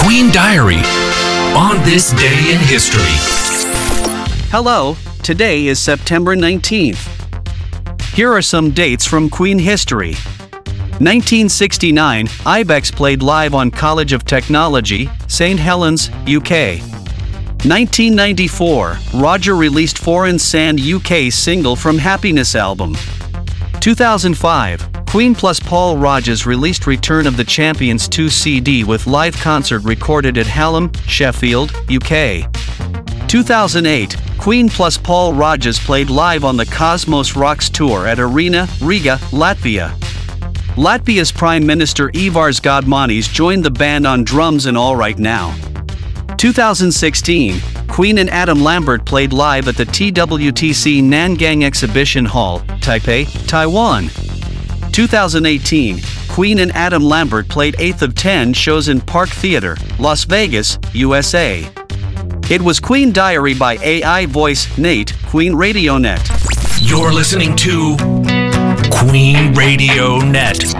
Queen Diary on this day in history. Hello, today is September 19th. Here are some dates from Queen history. 1969, Ibex played live on College of Technology, St. Helens, UK. 1994, Roger released Foreign Sand UK single from Happiness album. 2005, Queen plus Paul Rodgers released Return of the Champions 2 CD with live concert recorded at Hallam, Sheffield, UK. 2008, Queen plus Paul Rodgers played live on the Cosmos Rocks Tour at Arena, Riga, Latvia. Latvia's Prime Minister Ivars Godmanis joined the band on drums in All Right Now. 2016, Queen and Adam Lambert played live at the TWTC Nangang Exhibition Hall, Taipei, Taiwan. 2018, Queen and Adam Lambert played 8th of 10 shows in Park Theater, Las Vegas, USA. It was Queen Diary by AI Voice Nate, Queen Radio Net. You're listening to Queen Radio Net.